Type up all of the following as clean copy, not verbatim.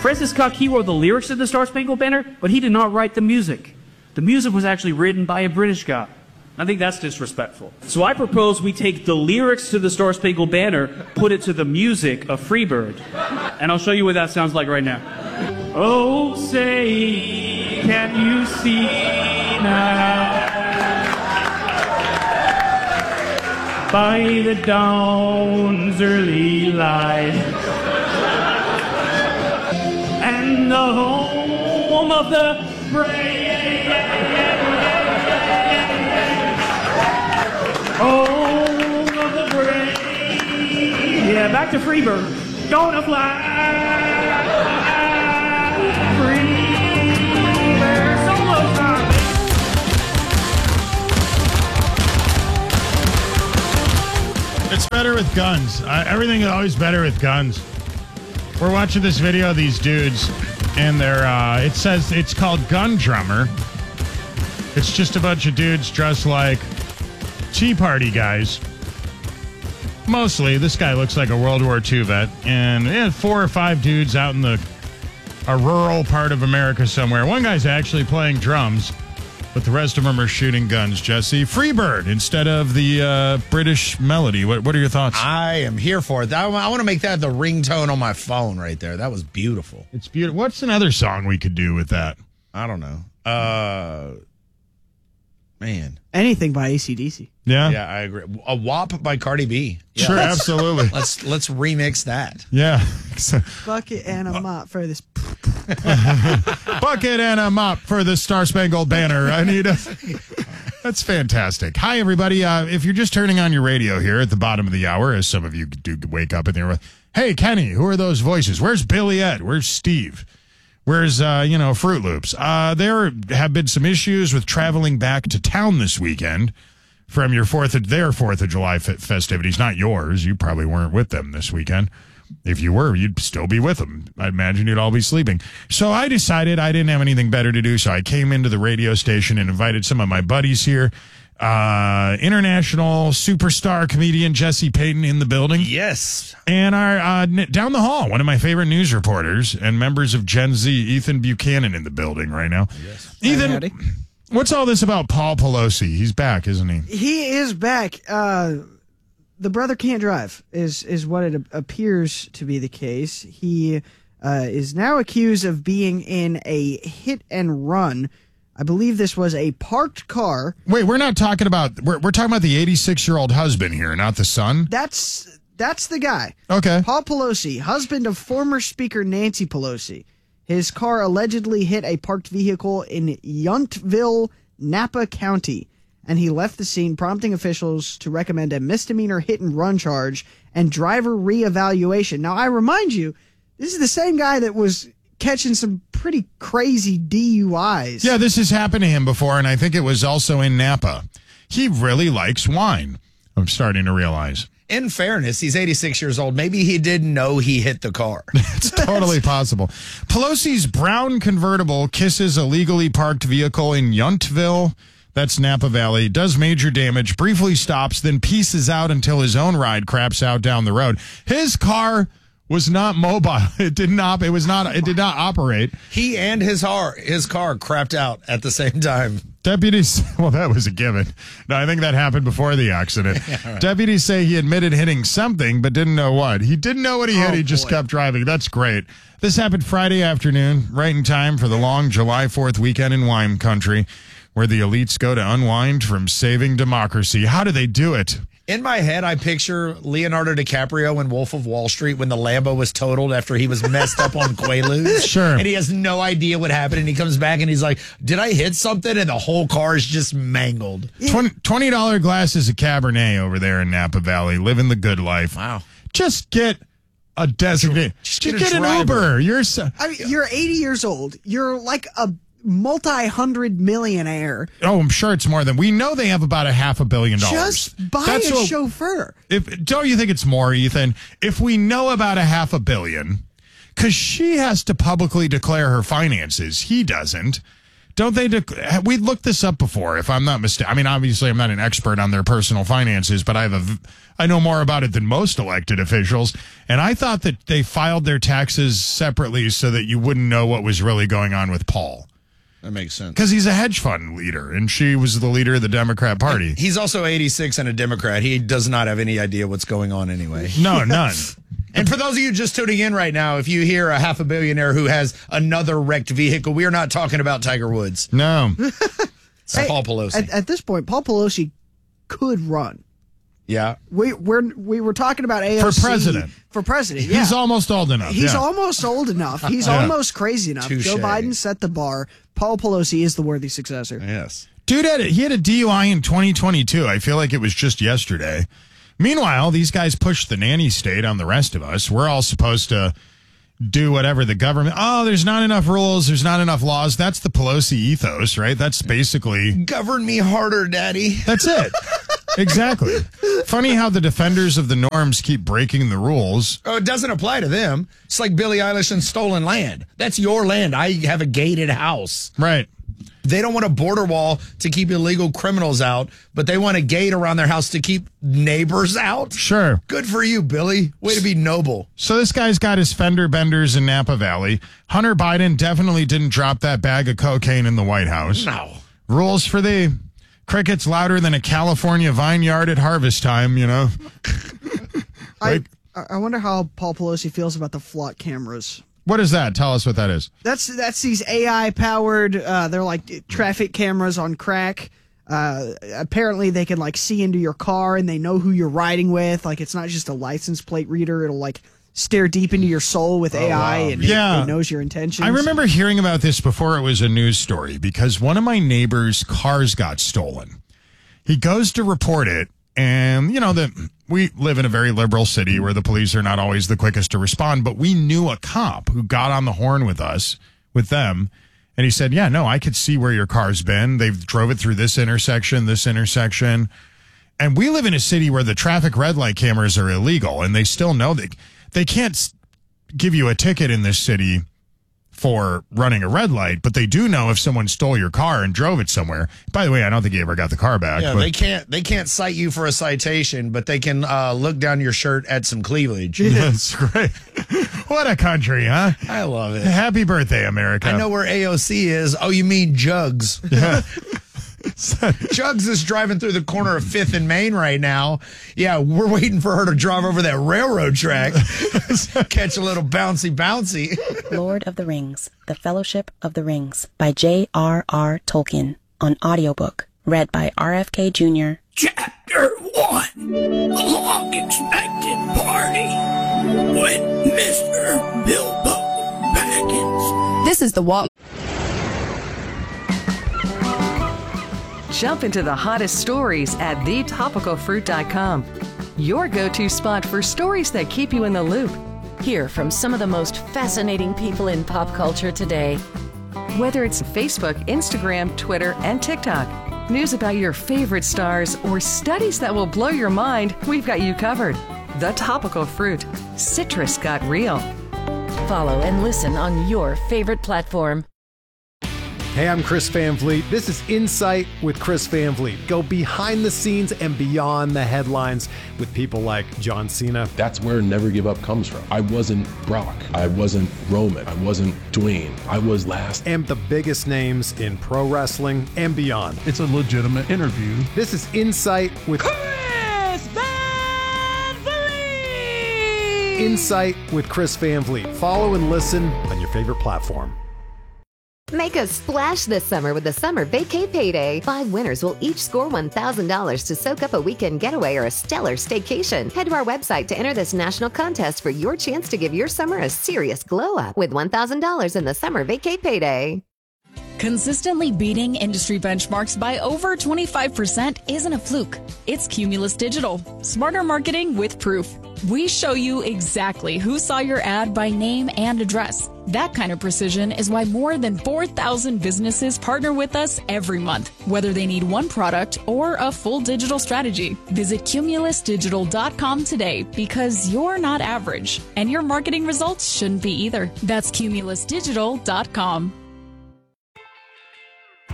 Francis Scott Key wrote the lyrics to the Star Spangled Banner, but he did not write the music. The music was actually written by a British guy. I think that's disrespectful. So I propose we take the lyrics to the Star Spangled Banner, put it to the music of Freebird. And I'll show you what that sounds like right now. Oh, say, can you see now? By the dawn's early light, and the home of the brave, home of the brave. Yeah, back to Freebird. Gonna fly Freebird solo time. It's better with guns. Everything is always better with guns. We're watching this video of these dudes, and it says it's called Gun Drummer. It's just a bunch of dudes dressed like Tea Party guys. Mostly, this guy looks like a World War II vet, and 4 or 5 dudes out in a rural part of America somewhere. One guy's actually playing drums, but the rest of them are shooting guns, Jesse. Freebird instead of the British melody. What are your thoughts? I am here for it. I want to make that the ringtone on my phone right there. That was beautiful. It's beautiful. What's another song we could do with that? I don't know. Man. Anything by AC/DC. Yeah? Yeah, I agree. A WAP by Cardi B. Yeah. Sure, absolutely. Let's remix that. Yeah. Bucket and a mop for this. Bucket and a mop for the Star Spangled Banner. I need a... That's fantastic. Hi, everybody. If you're just turning on your radio here at the bottom of the hour, as some of you do wake up in there with, hey, Kenny, who are those voices? Where's Billy Ed? Where's Steve? Where's, Fruit Loops? There have been some issues with traveling back to town this weekend from their 4th of July festivities, not yours. You probably weren't with them this weekend. If you were, you'd still be with them. I imagine you'd all be sleeping. So I decided I didn't have anything better to do, so I came into the radio station and invited some of my buddies here. International superstar comedian Jesse Payton in the building. Yes. And our down the hall, one of my favorite news reporters and members of Gen Z, Ethan Buchanan, in the building right now. Yes. Ethan, what's all this about Paul Pelosi? He's back, isn't he? He is back. The brother can't drive is what it appears to be the case. He is now accused of being in a hit and run. I believe this was a parked car. Wait, we're not talking about we're talking about the 86-year-old husband here, not the son. That's the guy. Okay. Paul Pelosi, husband of former Speaker Nancy Pelosi. His car allegedly hit a parked vehicle in Yountville, Napa County, and he left the scene, prompting officials to recommend a misdemeanor hit-and-run charge and driver reevaluation. Now, I remind you, this is the same guy that was catching some pretty crazy DUIs. Yeah, this has happened to him before, and I think it was also in Napa. He really likes wine, I'm starting to realize. In fairness, he's 86 years old. Maybe he didn't know he hit the car. It's totally possible. Pelosi's brown convertible kisses a legally parked vehicle in Yountville. That's Napa Valley. Does major damage, briefly stops, then pieces out until his own ride craps out down the road. His car was not mobile. It did not operate. He and his car crapped out at the same time. Deputies, well, that was a given. No, I think that happened before the accident. Yeah, right. Deputies say he admitted hitting something, but didn't know what. He didn't know what he hit. He just kept driving. That's great. This happened Friday afternoon, right in time for the long July 4th weekend in wine country, where the elites go to unwind from saving democracy. How do they do it? In my head, I picture Leonardo DiCaprio in Wolf of Wall Street when the Lambo was totaled after he was messed up on Quaaludes. Sure. And he has no idea what happened. And he comes back and he's like, did I hit something? And the whole car is just mangled. $20 glasses of Cabernet over there in Napa Valley, living the good life. Wow. Just get a designated. Just get an Uber. You're 80 years old. You're like a multi-hundred millionaire. Oh, I'm sure it's more than we know. They have about $500 million. Just buy a chauffeur. Don't you think it's more, Ethan? If we know about $500 million, because she has to publicly declare her finances, he doesn't. Don't they? We looked this up before, if I'm not mistaken. I mean, obviously, I'm not an expert on their personal finances, but I know more about it than most elected officials. And I thought that they filed their taxes separately so that you wouldn't know what was really going on with Paul. That makes sense. Because he's a hedge fund leader, and she was the leader of the Democrat Party. He's also 86 and a Democrat. He does not have any idea what's going on anyway. No, none. And for those of you just tuning in right now, if you hear a half a billionaire who has another wrecked vehicle, we are not talking about Tiger Woods. No. It's Paul Pelosi. At this point, Paul Pelosi could run. Yeah. We were talking about AOC. For president. For president, yeah. He's almost old enough. He's yeah. almost old enough. He's almost crazy enough. Touché. Joe Biden set the bar. Paul Pelosi is the worthy successor. Yes. Dude, he had a DUI in 2022. I feel like it was just yesterday. Meanwhile, these guys pushed the nanny state on the rest of us. We're all supposed to do whatever the government. Oh, there's not enough rules. There's not enough laws. That's the Pelosi ethos, right? That's basically. Govern me harder, Daddy. That's it. Exactly. Funny how the defenders of the norms keep breaking the rules. Oh, it doesn't apply to them. It's like Billie Eilish and stolen land. That's your land. I have a gated house. Right. They don't want a border wall to keep illegal criminals out, but they want a gate around their house to keep neighbors out. Sure. Good for you, Billy. Way to be noble. So this guy's got his fender benders in Napa Valley. Hunter Biden definitely didn't drop that bag of cocaine in the White House. No. Rules for thee. Crickets louder than a California vineyard at harvest time, you know. I wonder how Paul Pelosi feels about the flock cameras. What is that? Tell us what that is. That's these AI powered. They're like traffic cameras on crack. Apparently, they can like see into your car and they know who you're riding with. Like it's not just a license plate reader. It'll like stare deep into your soul with AI and it knows your intentions. I remember hearing about this before it was a news story because one of my neighbor's cars got stolen. He goes to report it, and you know that we live in a very liberal city where the police are not always the quickest to respond, but we knew a cop who got on the horn with them, and he said, yeah, no, I could see where your car's been. They've drove it through this intersection. And we live in a city where the traffic red light cameras are illegal, and they still know that they can't give you a ticket in this city for running a red light, but they do know if someone stole your car and drove it somewhere. By the way, I don't think he ever got the car back. Yeah, but they can't cite you for a citation, but they can look down your shirt at some cleavage. That's great. What a country, huh? I love it. Happy birthday, America. I know where AOC is. Oh, you mean Jugs? Yeah. Jugs is driving through the corner of 5th and Main right now. Yeah, we're waiting for her to drive over that railroad track. Catch a little bouncy. Lord of the Rings, The Fellowship of the Rings by J.R.R. Tolkien on audiobook, read by R.F.K. Jr. Chapter 1, the long-expected party with Mr. Bilbo Baggins. This is the Walt. Jump into the hottest stories at thetopicalfruit.com. Your go-to spot for stories that keep you in the loop. Hear from some of the most fascinating people in pop culture today. Whether it's Facebook, Instagram, Twitter, and TikTok, news about your favorite stars, or studies that will blow your mind, we've got you covered. The Topical Fruit. Citrus got real. Follow and listen on your favorite platform. Hey, I'm Chris Van Vliet. This is Insight with Chris Van Vliet. Go behind the scenes and beyond the headlines with people like John Cena. That's where Never Give Up comes from. I wasn't Brock. I wasn't Roman. I wasn't Dwayne. I was last. And the biggest names in pro wrestling and beyond. It's a legitimate interview. This is Insight with Chris Van Vliet! Insight with Chris Van Vliet. Follow and listen on your favorite platform. Make a splash this summer with the Summer Vacay Payday. 5 winners will each score $1,000 to soak up a weekend getaway or a stellar staycation. Head to our website to enter this national contest for your chance to give your summer a serious glow up with $1,000 in the Summer Vacay Payday. Consistently beating industry benchmarks by over 25% isn't a fluke. It's Cumulus Digital. Smarter marketing with proof. We show you exactly who saw your ad by name and address. That kind of precision is why more than 4,000 businesses partner with us every month, whether they need one product or a full digital strategy. Visit cumulusdigital.com today because you're not average, and your marketing results shouldn't be either. That's cumulusdigital.com.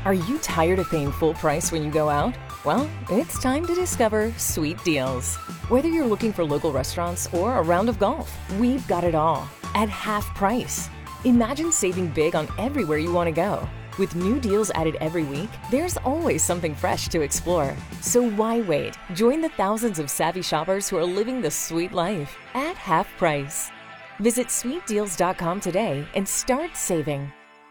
Are you tired of paying full price when you go out? Well, it's time to discover Sweet Deals. Whether you're looking for local restaurants or a round of golf, we've got it all at half price. Imagine saving big on everywhere you want to go. With new deals added every week, there's always something fresh to explore. So why wait? Join the thousands of savvy shoppers who are living the sweet life at half price. Visit sweetdeals.com today and start saving.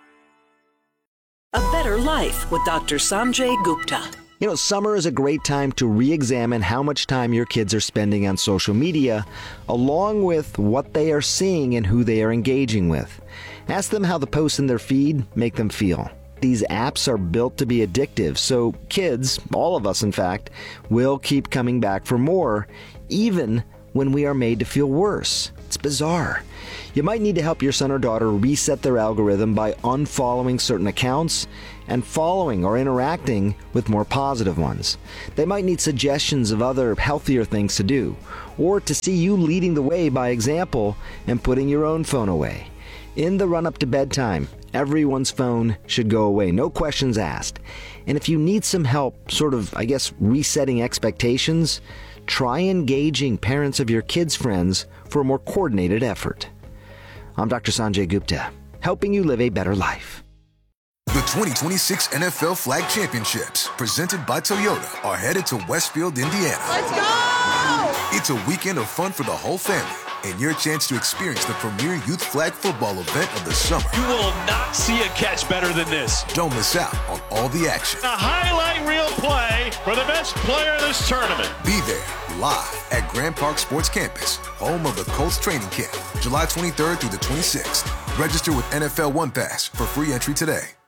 A Better Life with Dr. Sanjay Gupta. You know, summer is a great time to re-examine how much time your kids are spending on social media, along with what they are seeing and who they are engaging with. Ask them how the posts in their feed make them feel. These apps are built to be addictive, so kids, all of us in fact, will keep coming back for more, even when we are made to feel worse. It's bizarre. You might need to help your son or daughter reset their algorithm by unfollowing certain accounts and following or interacting with more positive ones. They might need suggestions of other healthier things to do, or to see you leading the way by example and putting your own phone away. In the run-up to bedtime, everyone's phone should go away, no questions asked. And if you need some help, resetting expectations, try engaging parents of your kids' friends for a more coordinated effort. I'm Dr. Sanjay Gupta, helping you live a better life. The 2026 NFL Flag Championships, presented by Toyota, are headed to Westfield, Indiana. Let's go! It's a weekend of fun for the whole family, and your chance to experience the premier youth flag football event of the summer. You will not see a catch better than this. Don't miss out on all the action. A highlight reel play for the best player of this tournament. Be there live at Grand Park Sports Campus, home of the Colts training camp, July 23rd through the 26th. Register with NFL One Pass for free entry today.